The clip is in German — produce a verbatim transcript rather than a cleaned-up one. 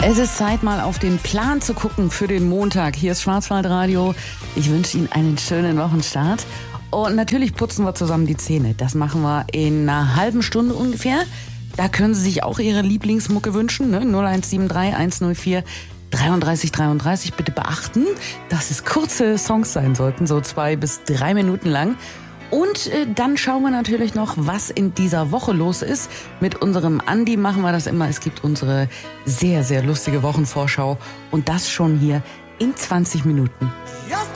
Es ist Zeit, mal auf den Plan zu gucken für den Montag. Hier ist Schwarzwaldradio. Ich wünsche Ihnen einen schönen Wochenstart. Und natürlich putzen wir zusammen die Zähne. Das machen wir in einer halben Stunde ungefähr. Da können Sie sich auch Ihre Lieblingsmucke wünschen. Ne? null eins sieben drei eins null vier dreiunddreißig dreiunddreißig. Bitte beachten, dass es kurze Songs sein sollten, so zwei bis drei Minuten lang. Und äh, dann schauen wir natürlich noch, was in dieser Woche los ist. Mit unserem Andi machen wir das immer. Es gibt unsere sehr, sehr lustige Wochenvorschau. Und das schon hier in zwanzig Minuten.